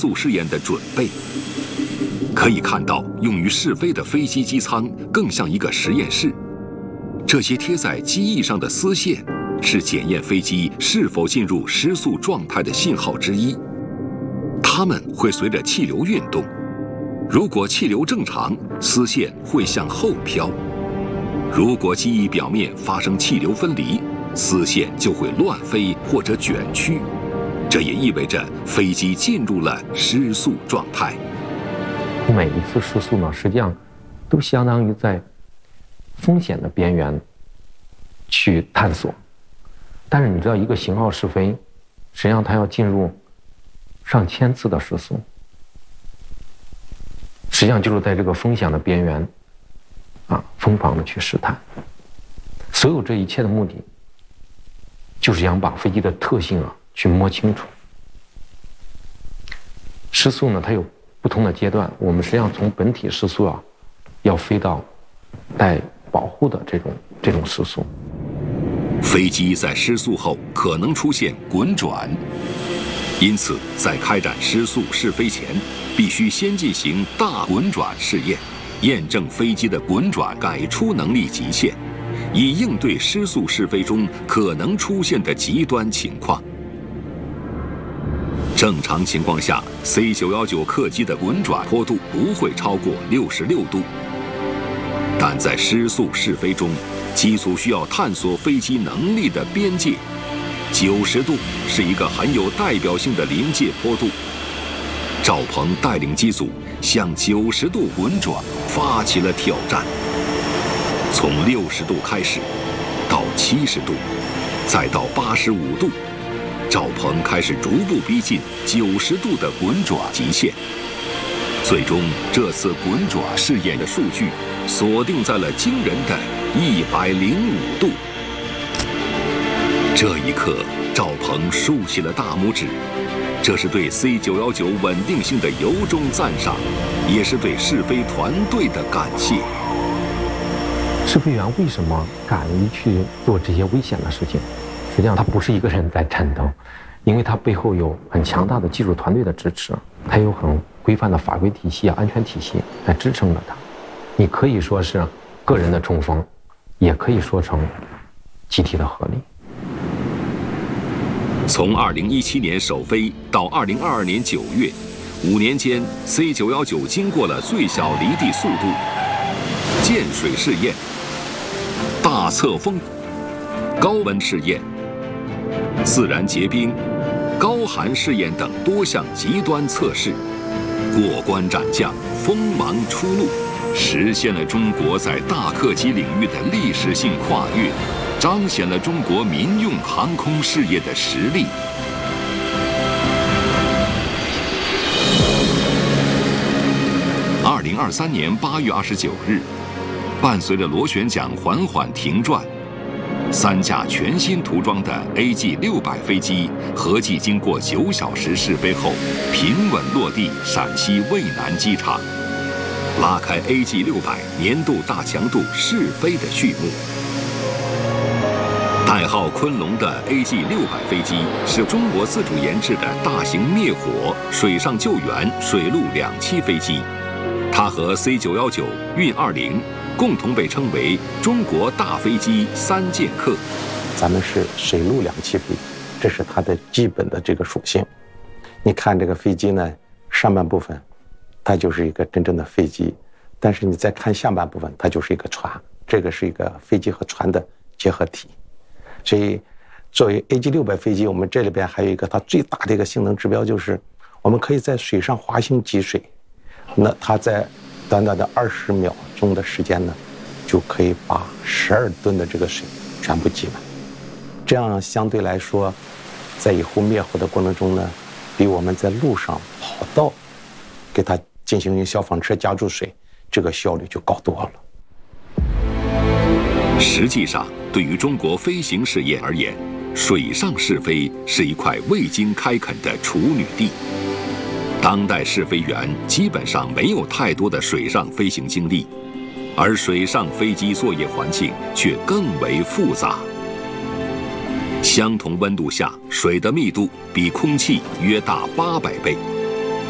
速试验的准备。可以看到，用于试飞的飞机机舱更像一个实验室。这些贴在机翼上的丝线，是检验飞机是否进入失速状态的信号之一。它们会随着气流运动，如果气流正常，丝线会向后飘；如果机翼表面发生气流分离，丝线就会乱飞或者卷曲。这也意味着飞机进入了失速状态。 每一次失速呢，实际上都相当于在风险的边缘去探索。但是你知道，一个型号试飞，实际上它要进入上千次的失速，实际上就是在这个风险的边缘疯狂的去试探。所有这一切的目的，就是想把飞机的特性去摸清楚。失速呢，它有不同的阶段，我们实际上从本体失速要飞到带保护的这种失速。 飞机在失速后可能出现滚转，因此在开展失速试飞前，必须先进行大滚转试验，验证飞机的滚转改出能力极限，以应对失速试飞中可能出现的极端情况。正常情况下 ，C919 客机的滚转坡度不会超过66度，但在失速试飞中，机组需要探索飞机能力的边界。90度是一个很有代表性的临界坡度。赵鹏带领机组向90度滚转发起了挑战，从60度开始，到70度，再到85度。赵鹏开始逐步逼近90度的滚转极限，最终这次滚转试验的数据锁定在了惊人的105度。这一刻，赵鹏竖起了大拇指，这是对 C919 稳定性的由衷赞赏，也是对试飞团队的感谢。 试飞员为什么敢于去做这些危险的事情？实际上他不是一个人在战斗，因为他背后有很强大的技术团队的支持，他有很规范的法规体系安全体系来支撑着他。你可以说是个人的冲锋，也可以说成集体的合力。 从2017年首飞到2022年9月，5年间 ，C919 经过了最小离地速度、溅水试验、大侧风、高温试验、自然结冰、高寒试验等多项极端测试，过关斩将，锋芒初露，实现了中国在大客机领域的历史性跨越，彰显了中国民用航空事业的实力。2023年8月29日，伴随着螺旋桨缓缓停转，3架全新涂装的 AG600 飞机合计经过9小时试飞后，平稳落地陕西渭南机场，拉开 AG600 年度大强度试飞的序幕。代号昆龙的 AG600 飞机是中国自主研制的大型灭火、水上救援、水陆两栖飞机，它和 C919、运20共同被称为中国大飞机3剑客。 咱们是水陆两栖飞，这是它的基本的这个属性。你看这个飞机呢，上半部分它就是一个真正的飞机，但是你再看下半部分，它就是一个船，这个是一个飞机和船的结合体。所以作为 AG600 飞机，我们这里边还有一个它最大的一个性能指标，就是我们可以在水上滑行积水，那它在短短的20秒钟的时间呢，就可以把12吨的这个水全部积满。这样相对来说，在以后灭火的过程中呢，比我们在路上跑道给它进行用消防车加注水，这个效率就高多了。 实际上，对于中国飞行事业而言，水上试飞是一块未经开垦的处女地。当代试飞员基本上没有太多的水上飞行经历，而水上飞机作业环境却更为复杂。相同温度下，水的密度比空气约大800倍。